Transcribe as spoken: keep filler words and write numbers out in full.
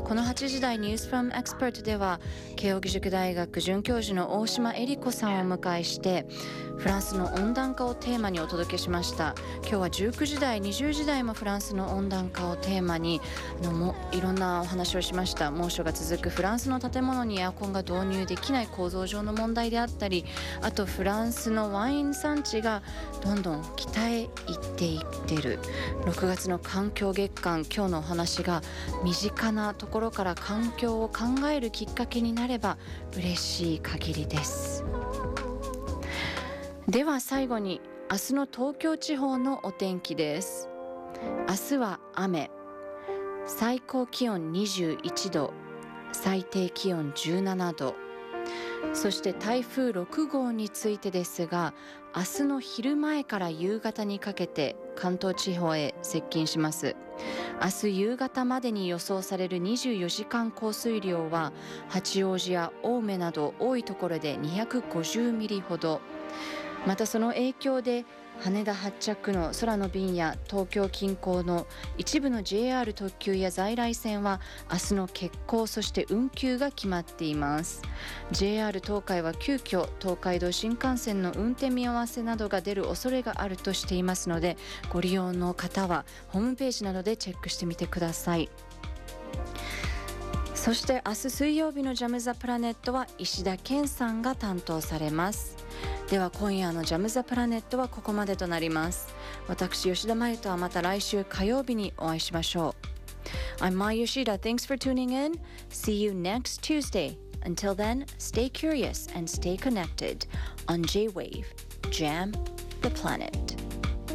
このはちじ台ニュースフロムエクスパートでは慶應義塾大学准教授の大島恵里子さんをお迎えしてフランスの温暖化をテーマにお届けしました。今日はじゅうくじ台にじゅうじ台もフランスの温暖化をテーマにあのもいろんなお話をしました。猛暑が続くフランスの建物にエアコンが導入できない構造上の問題であったり、あとフランスのワイン産地がどんどん北へ行っていっている。ろくがつの環境月間、今日のお話が身近なところから環境を考えるきっかけになれば嬉しい限りです。では最後に明日の東京地方のお天気です。明日は雨、最高気温にじゅういちど、最低気温じゅうななど。そして台風ろく号についてですが、明日の昼前から夕方にかけて関東地方へ接近します。明日夕方までに予想されるにじゅうよじかん降水量は八王子や青梅など多いところでにひゃくごじゅうミリほど。またその影響で羽田発着の空の便や東京近郊の一部の ジェイアール 特急や在来線は明日の欠航、そして運休が決まっています。 ジェイアール 東海は急遽東海道新幹線の運転見合わせなどが出る恐れがあるとしていますので、ご利用の方はホームページなどでチェックしてみてください。そして明日水曜日のジャムザプラネットは石田健さんが担当されます。では今夜のジャムザプラネットはここまでとなります。私吉田真由とはまた来週火曜日にお会いしましょう。 I'm Mai Yoshida. Thanks for tuning in. See you next Tuesday. Until then, stay curious and stay connected on J-Wave Jam the Planet.